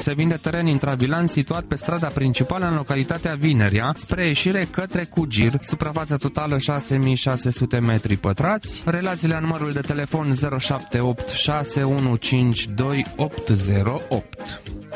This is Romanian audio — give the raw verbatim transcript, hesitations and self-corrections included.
se vinde teren intravilan situat pe strada principală în localitatea Vinerea, spre ieșire către Cugir, suprafața totală șase mii șase sute metri pătrați. Relațiile la numărul de telefon zero șapte opt șase unu cinci doi opt zero opt.